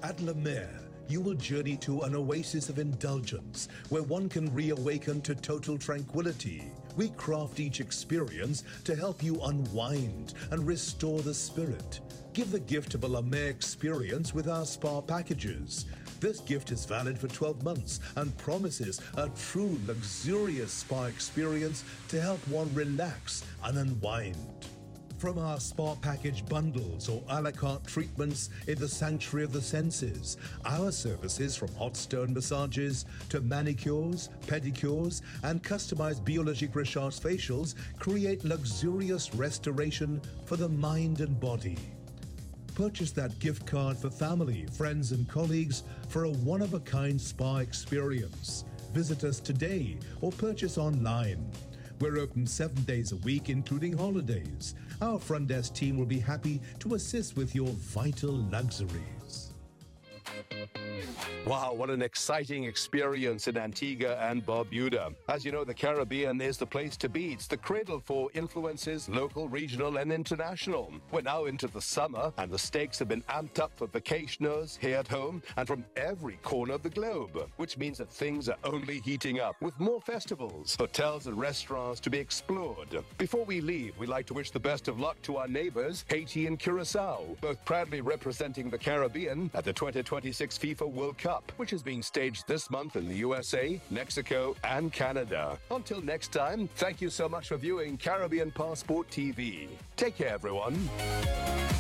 At La Mer, you will journey to an oasis of indulgence where one can reawaken to total tranquility. We craft each experience to help you unwind and restore the spirit. Give the gift of a La Mer experience with our spa packages. This gift is valid for 12 months and promises a true luxurious spa experience to help one relax and unwind. From our spa package bundles or a la carte treatments in the sanctuary of the senses, our services from hot stone massages to manicures, pedicures, and customized Biologique Recharge facials create luxurious restoration for the mind and body. Purchase that gift card for family, friends, and colleagues for a one-of-a-kind spa experience. Visit us today or purchase online. We're open 7 days a week, including holidays. Our front desk team will be happy to assist with your vital luxuries. Wow, what an exciting experience in Antigua and Barbuda. As you know, the Caribbean is the place to be. It's the cradle for influences, local, regional, and international. We're now into the summer, and the stakes have been amped up for vacationers here at home and from every corner of the globe, which means that things are only heating up with more festivals, hotels, and restaurants to be explored. Before we leave, we'd like to wish the best of luck to our neighbors, Haiti and Curacao, both proudly representing the Caribbean at the 2026 FIFA World Cup, which is being staged this month in the USA, Mexico, and Canada. Until next time, thank you so much for viewing Caribbean Passport TV. Take care, everyone.